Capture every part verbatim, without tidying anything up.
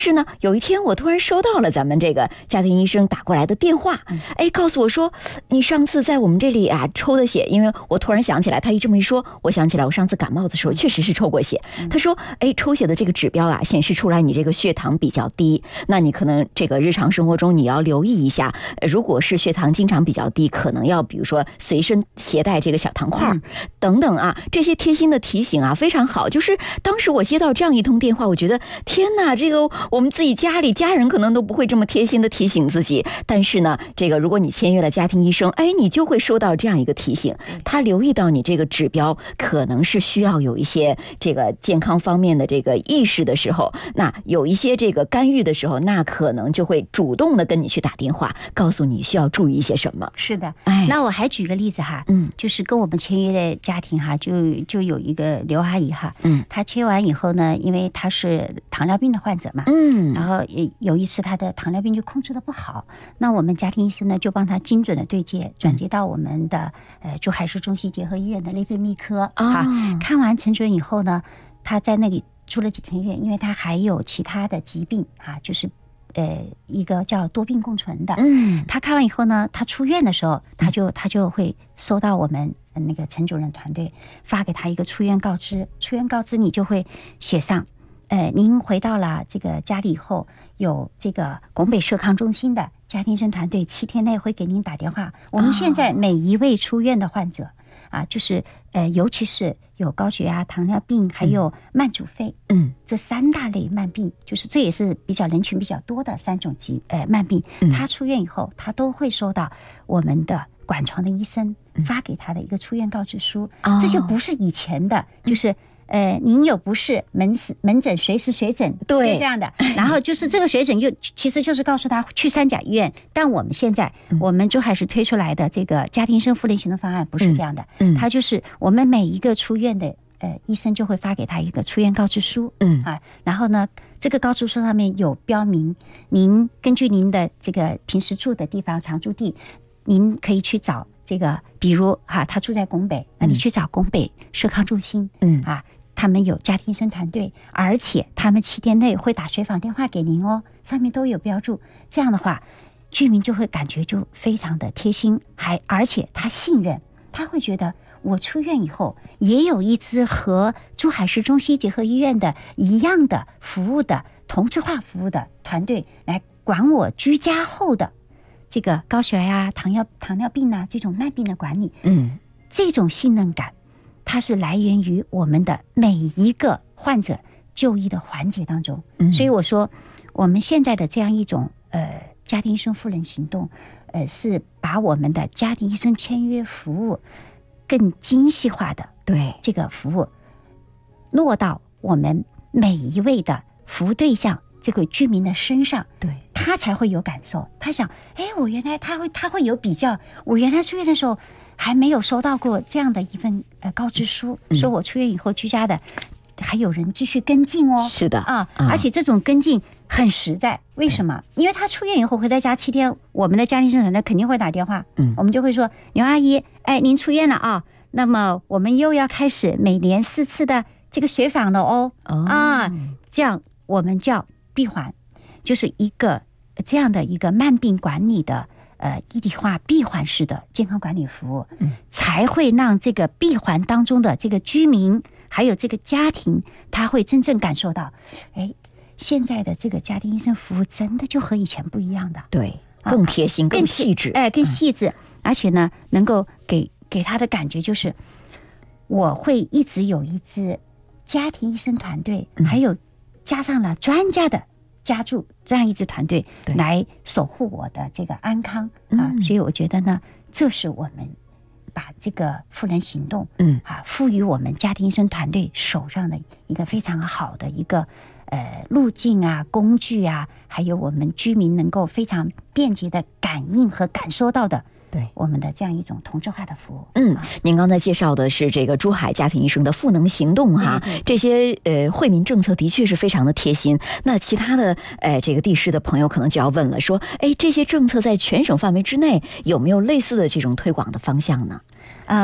是呢，有一天我突然收到了咱们这个家庭医生打过来的电话，哎，告诉我说你上次在我们这里啊抽的血，因为我突然想起来，他一这么一说，我想起来我上次感冒的时候确实是抽过血。他说，哎，抽血的这个指标啊显示出来你这个血糖比较低，那你可能这个日常生活中你要留意一下，如果是血糖经常比较低，可能要比如说随身携带这个小糖块、嗯、等等啊，这些贴心的提醒啊非常好。就是当时我接到这样一通电话，我觉得天哪，这个我们自己家里家人可能都不会这么贴心的提醒自己，但是呢，这个如果你签约了家庭医生，哎，你就会收到这样一个提醒，他留意到你这个指标可能是需要有一些这个健康方面的这个意识的时候，那有一些这个干预的时候，那可能就会主动的跟你去打电话，告诉你需要注意一些什么。 是的，哎，那我还举个例子哈，嗯，就是跟我们签约的家庭哈，就就有一个刘阿姨哈，嗯，她签完以后呢，因为她是糖尿病的患者嘛，嗯，然后有一次她的糖尿病就控制的不好，那我们家庭医生呢就帮她精准的对接，转接到我们的呃珠海市中西结合医院的内分泌科啊、哦，看完陈准以后呢，她在那里住了几天院，因为她还有其他的疾病啊，就是呃一个叫多病共存的，嗯，她看完以后呢，她出院的时候，她就她就会收到我们那个陈主任团队发给她一个出院告知，出院告知你就会写上。呃，您回到了这个家里以后，有这个拱北社康中心的家庭医生团队七天内会给您打电话。我们现在每一位出院的患者、哦、啊，就是呃，尤其是有高血压、糖尿病，还有慢阻肺，嗯，这三大类慢病，就是这也是比较人群比较多的三种疾呃慢病。他出院以后，他都会收到我们的管床的医生发给他的一个出院告知书，哦、这就不是以前的，就是。呃，您有不适门门诊随时随诊，对，就这样的。然后就是这个随诊又其实就是告诉他去三甲医院，但我们现在、嗯、我们珠海市推出来的这个家庭医生赋能行动方案不是这样的，嗯，他就是我们每一个出院的呃医生就会发给他一个出院告知书，嗯啊，然后呢，这个告知书上面有标明，您根据您的这个平时住的地方常住地，您可以去找这个，比如哈、啊，他住在拱北，那你去找拱北社康中心，嗯啊。他们有家庭医生团队，而且他们七天内会打随访电话给您哦，上面都有标注。这样的话，居民就会感觉就非常的贴心，还而且他信任，他会觉得我出院以后也有一支和珠海市中西结合医院的一样的服务的同质化服务的团队来管我居家后的这个高血压、糖尿糖尿病啊这种慢病的管理。嗯，这种信任感。它是来源于我们的每一个患者就医的环节当中，嗯、所以我说我们现在的这样一种呃家庭医生赋能行动，呃是把我们的家庭医生签约服务更精细化的对这个服务落到我们每一位的服务对象这个居民的身上，对他才会有感受。他想，哎，我原来他会他会有比较，我原来出院的时候。还没有收到过这样的一份呃告知书，嗯、说我出院以后居家的还有人继续跟进哦。是的啊，啊而且这种跟进很实在。为什么？因为他出院以后回到家七天，我们的家庭医生团队肯定会打电话，嗯，我们就会说刘阿姨，哎，您出院了啊，那么我们又要开始每年四次的这个随访了哦，哦啊，这样我们叫闭环，就是一个这样的一个慢病管理的。呃，一体化闭环式的健康管理服务，嗯，才会让这个闭环当中的这个居民，还有这个家庭，他会真正感受到，哎，现在的这个家庭医生服务真的就和以前不一样的，对，更贴心、啊、更细致，哎，更细致，嗯、而且呢，能够给给他的感觉就是，我会一直有一支家庭医生团队，嗯、还有加上了专家的。加注这样一支团队来守护我的这个安康啊，所以我觉得呢，这是我们把这个赋能行动，嗯啊，赋予我们家庭医生团队手上的一个非常好的一个呃路径啊、工具啊，还有我们居民能够非常便捷的感应和感受到的。对我们的这样一种同质化的服务。嗯，您刚才介绍的是这个珠海家庭医生的赋能行动哈，对对对这些呃惠民政策的确是非常的贴心。那其他的呃这个地市的朋友可能就要问了，说，哎，这些政策在全省范围之内有没有类似的这种推广的方向呢？呃，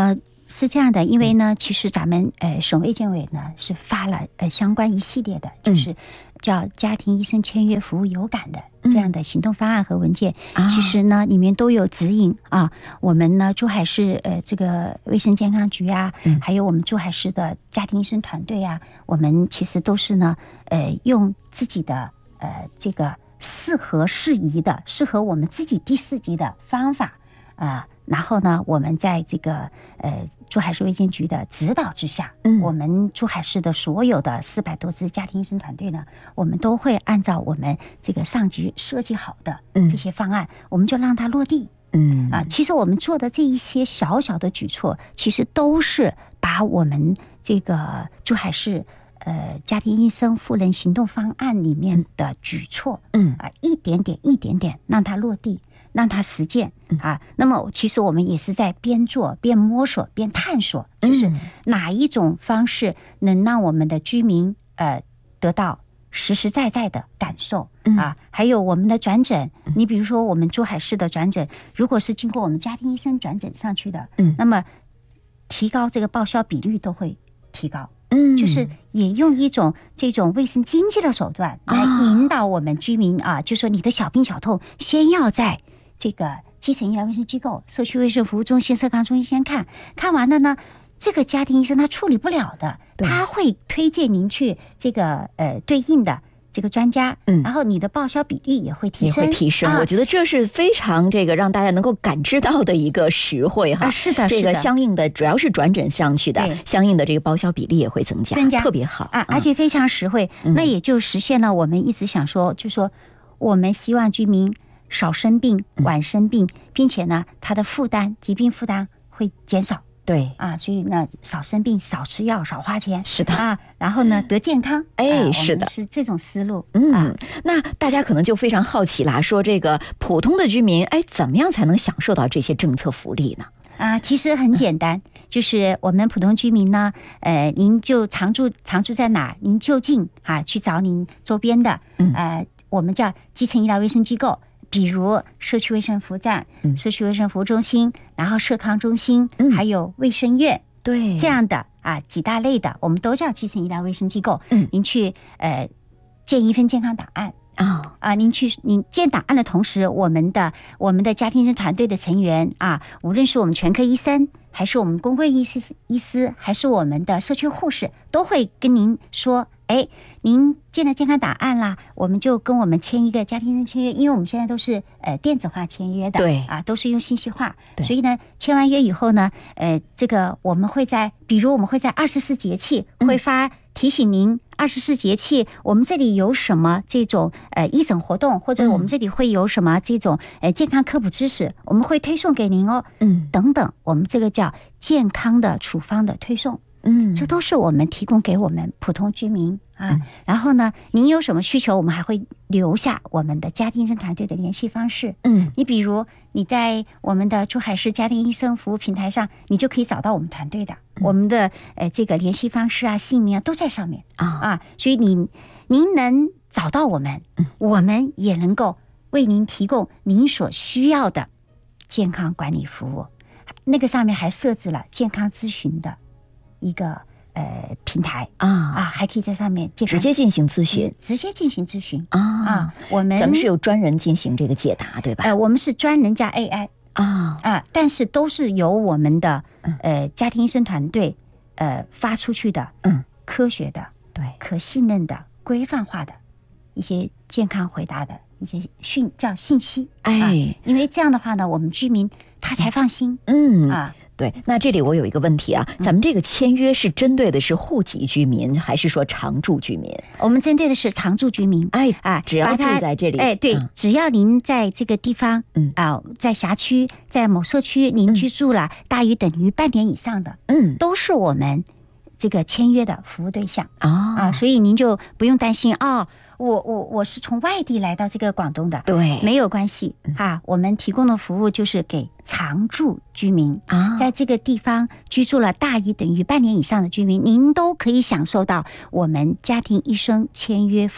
是这样的，因为呢，其实咱们呃省卫健委呢是发了呃相关一系列的，就是叫家庭医生签约服务有感的这样的行动方案和文件。嗯、其实呢，里面都有指引啊。我们呢，珠海市呃这个卫生健康局啊，嗯、还有我们珠海市的家庭医生团队啊，我们其实都是呢呃用自己的呃这个适合适宜的、适合我们自己第四级的方法啊。呃然后呢，我们在这个呃珠海市卫健局的指导之下，嗯，我们珠海市的所有的四百多支家庭医生团队呢，我们都会按照我们这个上级设计好的这些方案，嗯、我们就让它落地。嗯啊，其实我们做的这一些小小的举措，其实都是把我们这个珠海市呃家庭医生赴人行动方案里面的举措，嗯啊，一点点一点点让它落地。让它实践啊，那么其实我们也是在边做边摸索边探索，就是哪一种方式能让我们的居民呃得到实实在在的感受啊，还有我们的转诊，你比如说我们珠海市的转诊，如果是经过我们家庭医生转诊上去的，嗯，那么提高这个报销比率都会提高。嗯，就是也用一种这种卫生经济的手段来引导我们居民啊，就说你的小病小痛先要在这个基层医疗卫生机构、社区卫生服务中心、社康中心先看，看完了呢，这个家庭医生他处理不了的，他会推荐您去这个呃对应的这个专家，嗯，然后你的报销比例也会提升， 也会提升。啊、我觉得这是非常这个让大家能够感知到的一个实惠哈。 啊、是的， 这个相应的，主要是转诊上去的，相应的这个报销比例也会增加， 增加特别好啊，而且非常实惠。嗯、那也就实现了我们一直想说，就说我们希望居民少生病、晚生病，并且呢，他的负担、疾病负担会减少。 对啊，所以呢，少生病、少吃药、少花钱， 是的啊。然后呢，得健康， 哎， 呃、 是的， 是这种思路。 嗯、 啊， 那大家可能就非常好奇啦，说这个普通的居民，哎，怎么样才能享受到这些政策福利呢？ 啊，其实很简单，嗯、就是我们普通居民呢，呃，您就常住常住在哪儿，您就近啊去找您周边的，嗯、呃，我们叫基层医疗卫生机构。比如社区卫生服务站、嗯、社区卫生服务中心，然后社康中心，嗯、还有卫生院， 对这样的啊几大类的，我们都叫基层医疗卫生机构。嗯，您去呃建一份健康档案啊、哦、啊，您去您建档案的同时，我们的我们的家庭医生团队的成员啊，无论是我们全科医生，还是我们公卫医师医师，还是我们的社区护士，都会跟您说。哎，您建了健康档案啦，我们就跟我们签一个家庭医生签约，因为我们现在都是呃电子化签约的， 对啊，都是用信息化，所以呢，签完约以后呢，呃，这个我们会在，比如我们会在二十四节气会发提醒您，二十四节气我们这里有什么这种呃义诊活动，或者我们这里会有什么这种呃健康科普知识，我们会推送给您哦，嗯，等等，我们这个叫健康的处方的推送。嗯，这都是我们提供给我们普通居民啊。嗯、然后呢，您有什么需求，我们还会留下我们的家庭医生团队的联系方式。嗯，你比如你在我们的珠海市家庭医生服务平台上，你就可以找到我们团队的，嗯、我们的呃这个联系方式啊、姓名啊都在上面啊啊。所以你您能找到我们，嗯、我们也能够为您提供您所需要的健康管理服务。那个上面还设置了健康咨询的一个呃平台啊啊，还可以在上面直接进行咨询， 直接进行咨询啊啊。我们咱们是有专人进行这个解答，对吧？ 呃，我们是专人加 A I 啊啊，但是都是由我们的呃家庭医生团队呃发出去的，嗯，科学的、 对、 可信任的、规范化的一些健康回答的一些讯叫信息，哎、啊，因为这样的话呢，我们居民他才放心， 嗯啊。对，那这里我有一个问题啊，咱们这个签约是针对的是户籍居民，还是说常住居民？ 我们针对的是常住居民， 哎啊，只要住在这里， 哎，对，嗯、只要您在这个地方，嗯啊，在辖区，在某社区，您居住了大于等于半年以上的，嗯，都是我们这个签约的服务对象啊、哦、啊，所以您就不用担心哦。我我我是从外地来到这个广东的， 对， 没有关系啊。我们提供的服务就是给常住居民啊，在这个地方居住了大于等于半年以上的居民，您都可以享受到我们家庭医生签约服务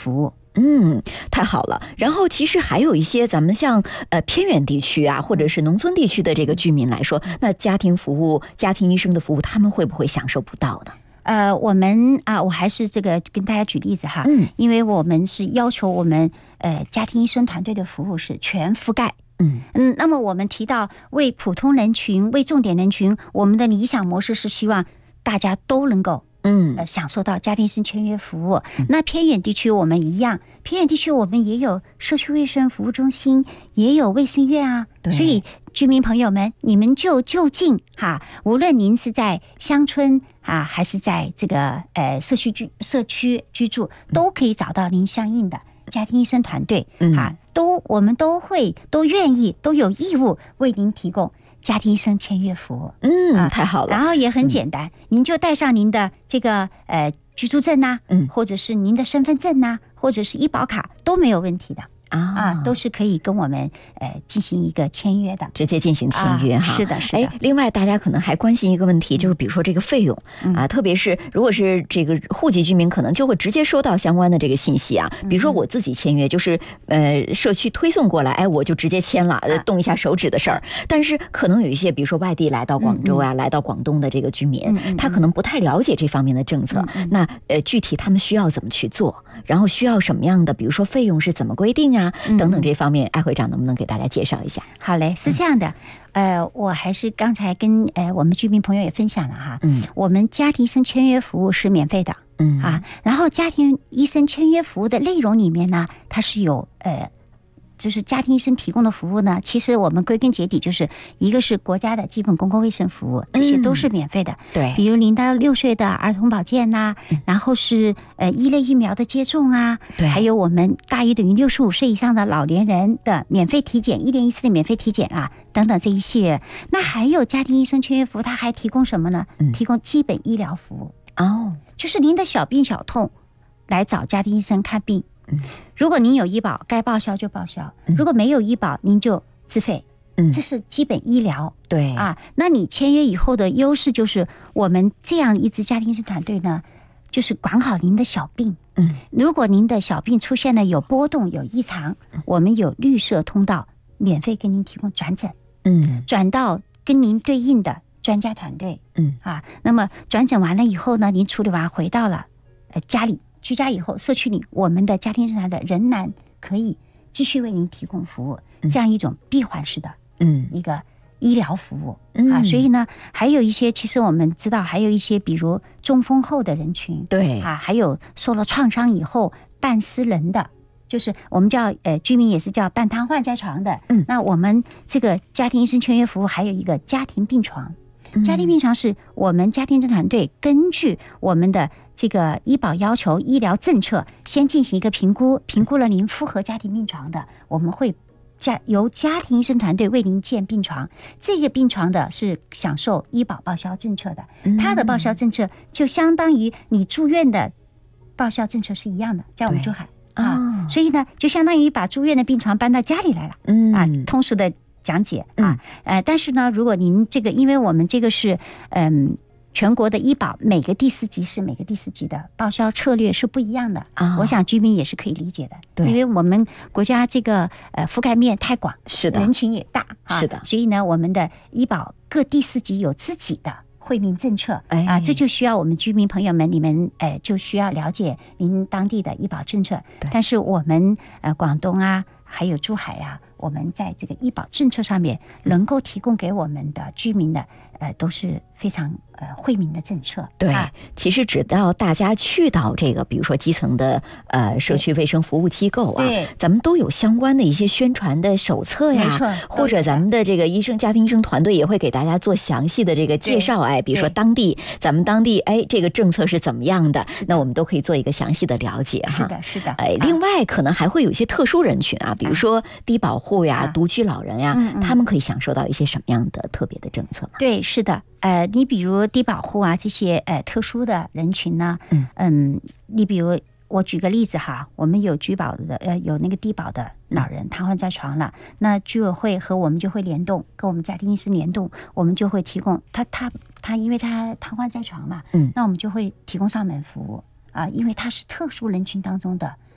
嗯，太好了。然后其实还有一些咱们像呃偏远地区啊，或者是农村地区的这个居民来说，那家庭服务、家庭医生的服务，他们会不会享受不到呢？ 呃，我们啊，我还是这个跟大家举例子哈，嗯，因为我们是要求我们呃家庭医生团队的服务是全覆盖。嗯嗯，那么我们提到为普通人群、为重点人群，我们的理想模式是希望大家都能够嗯呃享受到家庭医生签约服务。嗯、那偏远地区我们一样，偏远地区我们也有社区卫生服务中心，也有卫生院啊。所以居民朋友们，你们就就近哈，无论您是在乡村啊，还是在这个呃社区居社区居住，都可以找到您相应的家庭医生团队啊，都我们都会都愿意都有义务为您提供家庭医生签约服务。 嗯，啊、太好了。 然后也很简单，嗯、您就带上您的这个呃居住证呐、啊，嗯，或者是您的身份证呐、啊，或者是医保卡都没有问题的。啊，都是可以跟我们呃进行一个签约的， 直接进行签约哈、 啊。是的，是的。 哎，另外大家可能还关心一个问题，就是比如说这个费用、嗯、啊，特别是如果是这个户籍居民，可能就会直接收到相关的这个信息啊。比如说我自己签约，就是呃社区推送过来，哎，我就直接签了，动一下手指的事儿。啊、但是可能有一些，比如说外地来到广州啊、嗯、来到广东的这个居民、嗯，他可能不太了解这方面的政策。嗯、那呃具体他们需要怎么去做？然后需要什么样的，比如说费用是怎么规定啊，嗯、等等这方面，艾会长能不能给大家介绍一下？ 好嘞，是这样的，嗯、呃，我还是刚才跟呃我们居民朋友也分享了哈，嗯，我们家庭医生签约服务是免费的，嗯啊，然后家庭医生签约服务的内容里面呢，它是有呃。就是家庭医生提供的服务呢，其实我们归根结底就是一个是国家的基本公共卫生服务，这些都是免费的。嗯、对，比如零到六岁的儿童保健呐、啊嗯，然后是呃一类疫苗的接种啊，对，还有我们大于等于六十五岁以上的老年人的免费体检，一年一次的免费体检啊，等等这一系列。那还有家庭医生签约服务，它还提供什么呢？嗯、提供基本医疗服务哦，就是您的小病小痛来找家庭医生看病。如果您有医保，该报销就报销；如果没有医保，您就自费。嗯，这是基本医疗。对啊，那你签约以后的优势就是，我们这样一支家庭医生团队呢，就是管好您的小病。嗯，如果您的小病出现了有波动、有异常，我们有绿色通道，免费给您提供转诊。嗯，转到跟您对应的专家团队。嗯啊，那么转诊完了以后呢，您处理完回到了呃家里。居家以后，社区里我们的家庭医生团队仍然可以继续为您提供服务，嗯、这样一种闭环式的嗯一个医疗服务、嗯、啊。所以呢，还有一些其实我们知道，还有一些比如中风后的人群，对啊，还有受了创伤以后半失能的，就是我们叫呃居民也是叫半瘫痪在床的。嗯，那我们这个家庭医生签约服务还有一个家庭病床。家庭病床是我们家庭医生团队根据我们的这个医保要求、医疗政策，先进行一个评估，评估了您符合家庭病床的，我们会家由家庭医生团队为您建病床。这个病床的是享受医保报销政策的，它的报销政策就相当于你住院的报销政策是一样的，在我们珠海啊，所以呢，就相当于把住院的病床搬到家里来了。嗯啊，通俗的讲解啊，呃，但是呢，如果您这个，因为我们这个是嗯全国的医保，每个第四级是每个第四级的报销策略是不一样的啊。我想居民也是可以理解的，对，因为我们国家这个呃覆盖面太广，是的，人群也大，是的，所以呢，我们的医保各第四级有自己的惠民政策，哎啊，这就需要我们居民朋友们，你们呃就需要了解您当地的医保政策。但是我们呃广东啊，还有珠海啊。我们在这个医保政策上面能够提供给我们的居民的，呃，都是非常呃惠民的政策。对，啊、 其实只要大家去到这个，比如说基层的呃社区卫生服务机构啊，对，咱们都有相关的一些宣传的手册呀，没错，或者咱们的这个医生家庭医生团队也会给大家做详细的这个介绍。哎，比如说当地咱们当地哎这个政策是怎么样的，那我们都可以做一个详细的了解哈。 是的，是的。 哎，另外可能还会有一些特殊人群啊，比如说低保户。户呀，独居老人呀、嗯嗯，他们可以享受到一些什么样的特别的政策吗？ 对，是的，呃，你比如低保户啊，这些呃特殊的人群呢，嗯嗯，你比如我举个例子哈，我们有居保的，呃，有那个低保的老人瘫痪在床了，嗯、那居委会和我们就会联动，跟我们家庭医生联动，我们就会提供他他他，因为他瘫痪在床嘛，嗯，那我们就会提供上门服务啊，因为他是特殊人群当中的。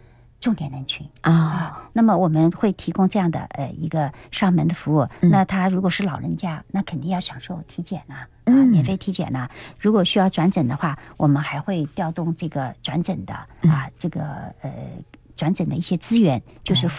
重点人群啊、哦，那么我们会提供这样的呃一个上门的服务。嗯、那他如果是老人家，那肯定要享受体检呐、啊，啊，免费体检呐、啊。如果需要转诊的话，我们还会调动这个转诊的啊，这个呃转诊的一些资源，就是